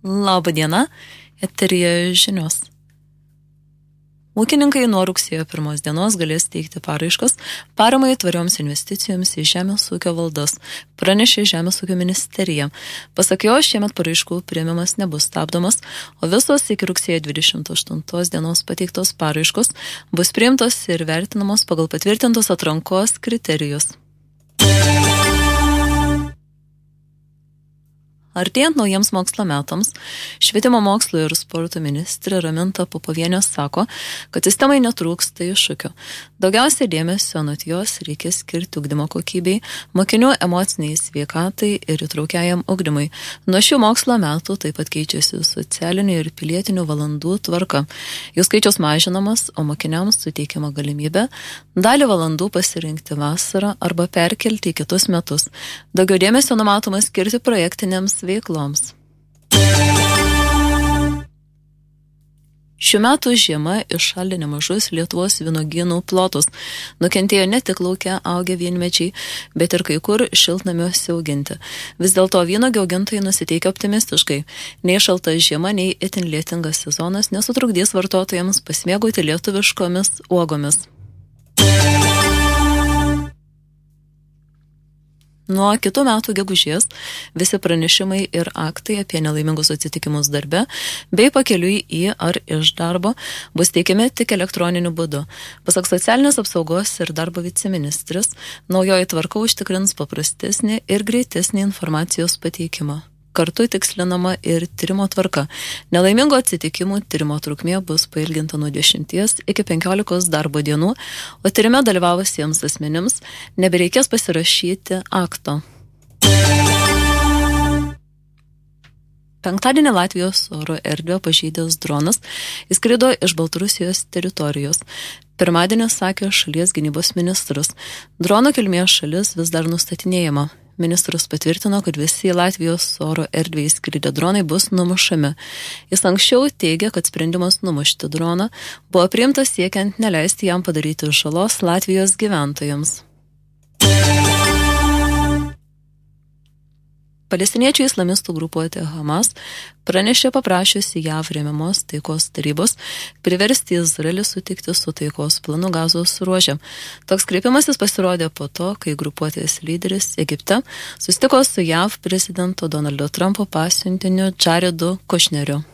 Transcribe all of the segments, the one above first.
Labą dieną, eteryje žinios. Ūkininkai nuo rugsėjo 1 dienos galės teikti paraiškas paramai tvarioms investicijoms į žemės ūkio valdas, pranešė Žemės ūkio ministerija. Pasak jo, šiemet paraiškų priėmimas nebus stabdomas, o visos iki rugsėjo 28 dienos pateiktos paraiškos bus priimtos ir vertinamos pagal patvirtintos atrankos kriterijus. Artėjant naujiems mokslo metams, švietimo mokslo ir sporto ministrė Raminta Popovienė sako, kad sistemai netrūksta iššūkių. Daugiausiai dėmesio anot jos reikia skirti ugdymo kokybei, mokinių emociniai sveikatai ir įtraukiajam ugdymui. Nuo šių mokslo metų taip pat keičiasi socialinių ir pilietinių valandų tvarka. Jų skaičius mažinamas, o mokiniams suteikiama galimybė dalį valandų pasirinkti vasarą arba perkelti į kitus metus. Daugiau dėmesio numatoma skirti projektinėms veikloms. Šiuo metu žiema iššaldė nemažus Lietuvos vynuogynų plotus. Nukentėjo ne tik lauke augę vynmedžiai, bet ir kai kur šiltnamiuose auginti. Vis dėlto vynuogių augintojai nusiteikia optimistiškai. Nei šalta žiema, nei itin lietingas sezonas nesutrukdys vartotojams pasimėgauti lietuviškomis uogomis. Nuo kitų metų gegužės visi pranešimai ir aktai apie nelaimingus atsitikimus darbe bei pakeliui į ar iš darbo bus teikiami tik elektroniniu būdu. Pasak socialinės apsaugos ir darbo viceministrės, naujoji tvarka užtikrins paprastesnį ir greitesnį informacijos pateikimą. Kartu tikslinama ir tyrimo tvarka. Nelaimingo atsitikimų tyrimo trukmė bus pailginta nuo 10 iki 15 darbo dienų, o tyrime dalyvavusiems asmenims nebereikės pasirašyti akto. Penktadienį Latvijos oro erdvę pažeidęs dronas įskrido iš Baltarusijos teritorijos. Pirmadienį sakė šalies gynybos ministras. Drono kilmės šalis vis dar nustatinėjama. Ministras patvirtino, kad visi Latvijos oro erdvėje įskridę dronai bus numušami. Jis anksčiau teigė, kad sprendimas numušti droną buvo priimtas siekiant neleisti jam padaryti žalos Latvijos gyventojams. Palestiniečių islamistų grupuotė Hamas pranešė paprašiusi JAV remiamos taikos tarybos priversti Izraelį sutikti su taikos planu Gazos ruože. Toks kreipimasis pasirodė po to, kai grupuotės lyderis Egipte susitiko su JAV prezidento Donaldo Trumpo pasiuntiniu Jaredu Kušneriu.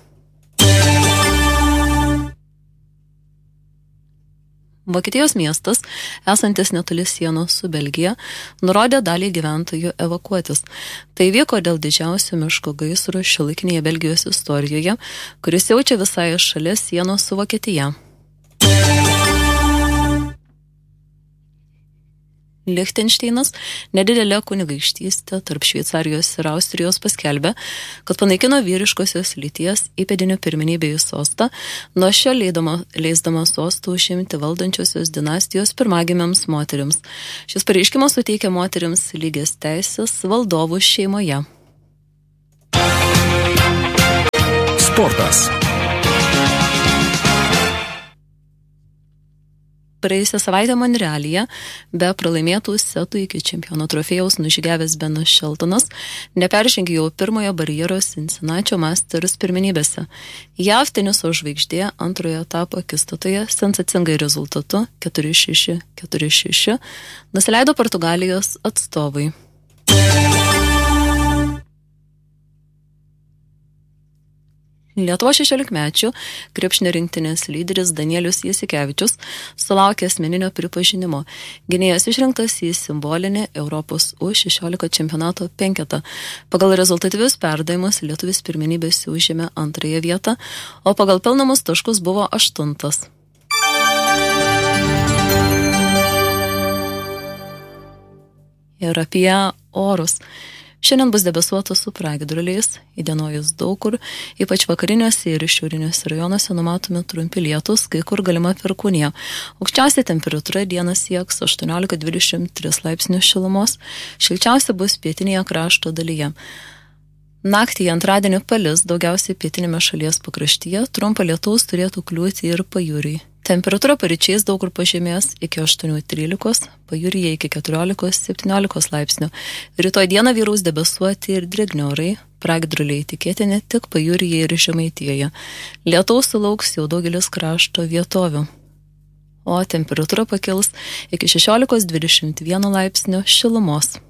Vokietijos miestas, esantis netoli sienos su Belgija, nurodė dalį gyventojų evakuotis. Tai vyko dėl didžiausio miško gaisro šiuolaikinėje Belgijos istorijoje, kuris siaučia visai šalia sienos su Vokietija. Lichtenšteinas, nedidelė kunigaikštystė tarp Šveicarijos ir Austrijos paskelbė, kad panaikino vyriškosios lyties įpėdinių pirmenybę į sostą, nuo šio leisdama sostų užimti valdančiosios dinastijos pirmagimiams moterims. Šis pareiškimas suteikia moterims lygias teisės valdovų šeimoje. Sportas. Praėjusią savaitę Monrealyje be pralaimėtų setų iki čempiono trofėjaus nužygiavęs Benas Šeltonas neperžengė jau pirmojo barjero Cincinnati Masters pirmenybėse. JAV teniso žvaigždė antrojo etapo akistatoje sensacingai rezultatu 4-6 nusileido Portugalijos atstovai. Lietuvos 16-mečių krepšinio rinktinės lyderis Danielius Jasikevičius sulaukė asmeninio pripažinimo. Gynėjas išrinktas į simbolinį Europos U16 čempionato penketą. Pagal rezultatyvius perdavimus lietuvis pirmenybėse užėmė antrąją vietą, o pagal pelnamus taškus buvo 8. Ir apie orus. Šiandien bus debesuota su pragiedruliais, įdienojus daug kur, ypač vakariniuose ir šiauriniuose rajonuose numatomi trumpi lietūs, kai kur galima perkūnija. Aukščiausia temperatūra dieną sieks 18-23 laipsnių šilumos, šilčiausia bus pietinėje krašto dalyje. Naktį antradienį palis daugiausiai pietinėme šalies pakraštyje, trumpą lietaus turėtų kliūti ir pajūriui. Temperatūra paryčiais daug kur pažemės iki 8-13, pajūryje iki 14-17 laipsnių. Rytoj dieną vyraus debesuoti ir drėgni orai, pragiedruliai tikėtini tik pajūryje ir Žemaitijoje. Lietaus sulauks jau daugelis krašto vietovių. O temperatūra pakils iki 16-21 laipsnių šilumos.